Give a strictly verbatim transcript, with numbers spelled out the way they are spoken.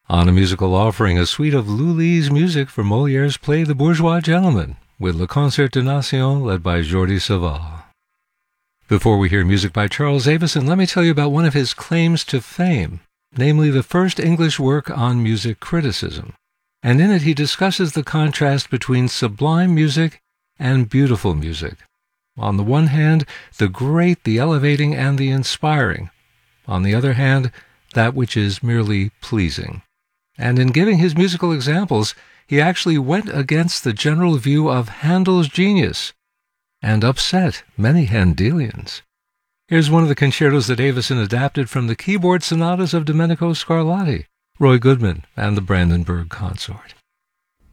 On a musical offering, a suite of Lully's music for Molière's play The Bourgeois Gentleman, with Le Concert de Nation led by Jordi Savall. Before we hear music by Charles Avison, let me tell you about one of his claims to fame, namely the first English work on music criticism. And in it he discusses the contrast between sublime music and beautiful music. On the one hand, the great, the elevating, and the inspiring. On the other hand, that which is merely pleasing. And in giving his musical examples, he actually went against the general view of Handel's genius and upset many Handelians. Here's one of the concertos that Avison adapted from the keyboard sonatas of Domenico Scarlatti, Roy Goodman, and the Brandenburg Consort.